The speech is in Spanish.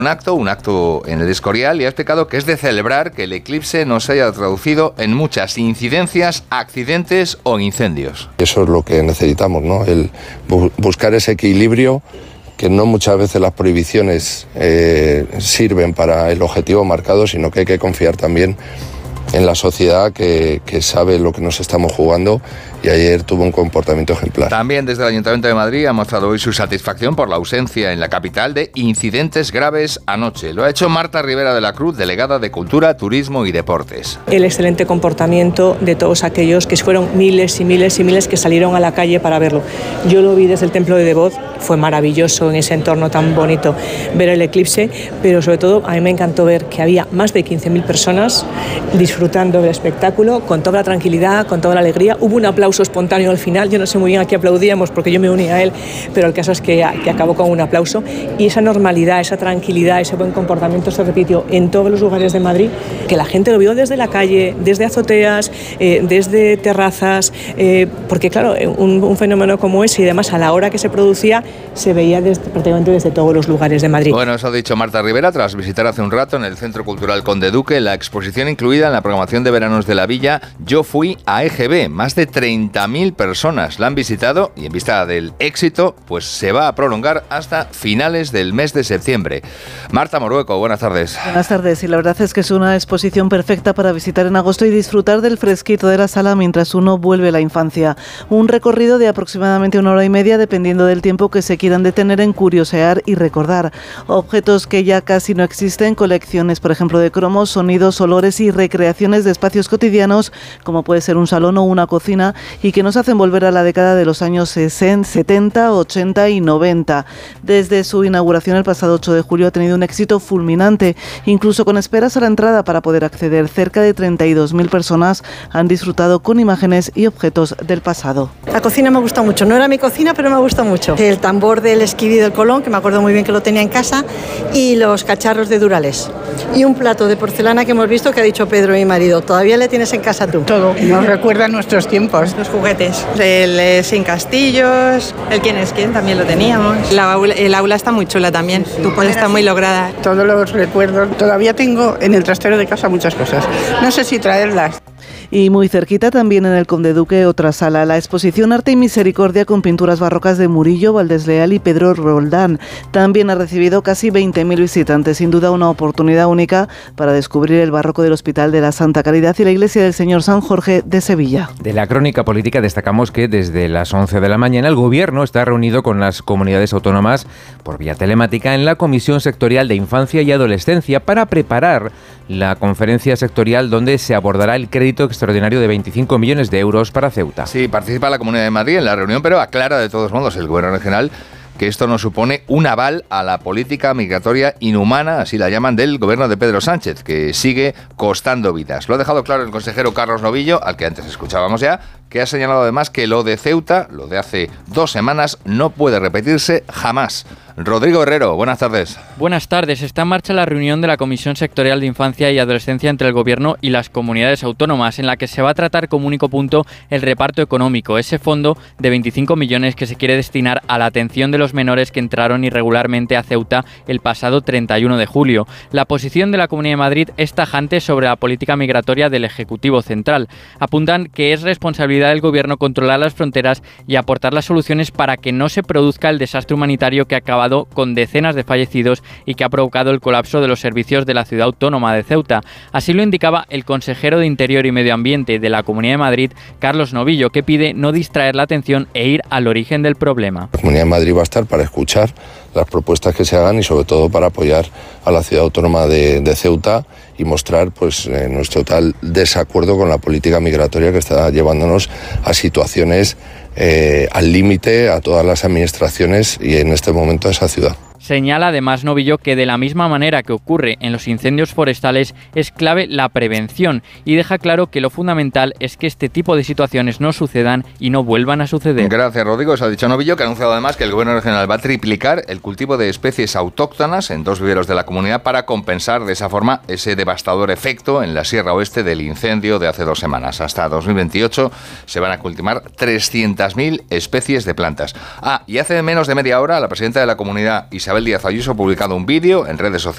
un acto en el Escorial, y ha explicado que es de celebrar que el eclipse no se haya traducido en muchas incidencias, accidentes o incendios. Eso es lo que necesitamos, ¿no? El buscar ese equilibrio, que no muchas veces las prohibiciones sirven para el objetivo marcado, sino que hay que confiar también en la sociedad que sabe lo que nos estamos jugando, y ayer tuvo un comportamiento ejemplar. También desde el Ayuntamiento de Madrid ha mostrado hoy su satisfacción por la ausencia en la capital de incidentes graves anoche. Lo ha hecho Marta Rivera de la Cruz, delegada de Cultura, Turismo y Deportes. El excelente comportamiento de todos aquellos que fueron miles y miles y miles que salieron a la calle para verlo. Yo lo vi desde el Templo de Devoz, fue maravilloso en ese entorno tan bonito ver el eclipse, pero sobre todo a mí me encantó ver que había más de 15.000 personas disfrutando del espectáculo con toda la tranquilidad, con toda la alegría. Hubo un aplauso espontáneo al final, yo no sé muy bien a qué aplaudíamos porque yo me uní a él, pero el caso es que acabó con un aplauso, y esa normalidad, esa tranquilidad, ese buen comportamiento se repitió en todos los lugares de Madrid, que la gente lo vio desde la calle, desde azoteas, desde terrazas, porque claro, un fenómeno como ese, y además a la hora que se producía, se veía prácticamente desde todos los lugares de Madrid. Bueno, eso ha dicho Marta Rivera tras visitar hace un rato en el Centro Cultural Conde Duque la exposición incluida en la programación de veranos de la Villa Yo Fui a EGB. Más de 30.000 personas la han visitado, y en vista del éxito, pues se va a prolongar hasta finales del mes de septiembre. Marta Morueco, buenas tardes. Buenas tardes, y la verdad es que es una exposición perfecta para visitar en agosto y disfrutar del fresquito de la sala mientras uno vuelve a la infancia. Un recorrido de aproximadamente 1 hora y media, dependiendo del tiempo que se quieran detener en curiosear y recordar. Objetos que ya casi no existen, colecciones, por ejemplo, de cromos, sonidos, olores y recreaciones de espacios cotidianos, como puede ser un salón o una cocina, y que nos hacen volver a la década de los años 60, 70, 80 y 90. Desde su inauguración el pasado 8 de julio ha tenido un éxito fulminante, incluso con esperas a la entrada para poder acceder. Cerca de 32.000 personas han disfrutado con imágenes y objetos del pasado. La cocina me gusta mucho, no era mi cocina, pero me gusta mucho. El tambor del Esquiví del Colón, que me acuerdo muy bien que lo tenía en casa, y los cacharros de Durales. Y un plato de porcelana que hemos visto, que ha dicho Pedro, mi marido, ¿todavía le tienes en casa tú? Todo, nos recuerda a nuestros tiempos. Los juguetes, el Sin Castillos, el Quién es Quién también lo teníamos. El aula está muy chula también, está muy lograda. Todos los recuerdos, todavía tengo en el trastero de casa muchas cosas. No sé si traerlas. Y muy cerquita también en el Conde Duque otra sala, la exposición Arte y Misericordia con pinturas barrocas de Murillo, Valdés Leal y Pedro Roldán. También ha recibido casi 20.000 visitantes, sin duda una oportunidad única para descubrir el barroco del Hospital de la Santa Caridad y la Iglesia del Señor San Jorge de Sevilla. De la crónica política destacamos que desde las 11 de la mañana el Gobierno está reunido con las comunidades autónomas por vía telemática en la Comisión Sectorial de Infancia y Adolescencia para preparar la conferencia sectorial donde se abordará el crédito extraordinario de 25 millones de euros para Ceuta. Sí, participa la Comunidad de Madrid en la reunión, pero aclara de todos modos el Gobierno regional que esto no supone un aval a la política migratoria inhumana, así la llaman, del gobierno de Pedro Sánchez, que sigue costando vidas. Lo ha dejado claro el consejero Carlos Novillo, al que antes escuchábamos ya, que ha señalado además que lo de Ceuta, lo de hace 2 semanas, no puede repetirse jamás. Rodrigo Herrero, buenas tardes. Buenas tardes. Está en marcha la reunión de la Comisión Sectorial de Infancia y Adolescencia entre el Gobierno y las comunidades autónomas, en la que se va a tratar como único punto el reparto económico, ese fondo de 25 millones que se quiere destinar a la atención de los menores que entraron irregularmente a Ceuta el pasado 31 de julio. La posición de la Comunidad de Madrid es tajante sobre la política migratoria del Ejecutivo Central. Apuntan que es responsabilidad del Gobierno controlar las fronteras y aportar las soluciones para que no se produzca el desastre humanitario que ha acabado con decenas de fallecidos y que ha provocado el colapso de los servicios de la ciudad autónoma de Ceuta. Así lo indicaba el consejero de Interior y Medio Ambiente de la Comunidad de Madrid, Carlos Novillo, que pide no distraer la atención e ir al origen del problema. La Comunidad de Madrid va a estar para escuchar las propuestas que se hagan y sobre todo para apoyar a la ciudad autónoma de Ceuta y mostrar pues nuestro total desacuerdo con la política migratoria que está llevándonos a situaciones al límite a todas las administraciones y en este momento a esa ciudad. Señala además Novillo que de la misma manera que ocurre en los incendios forestales es clave la prevención y deja claro que lo fundamental es que este tipo de situaciones no sucedan y no vuelvan a suceder. Gracias, Rodrigo. Eso ha dicho Novillo, que ha anunciado además que el Gobierno regional va a triplicar el cultivo de especies autóctonas en 2 viveros de la comunidad para compensar de esa forma ese devastador efecto en la Sierra Oeste del incendio de hace 2 semanas. Hasta 2028 se van a cultivar 300.000 especies de plantas. Y hace menos de media hora la presidenta de la comunidad, Isabel Díaz Ayuso, ha publicado un vídeo en redes sociales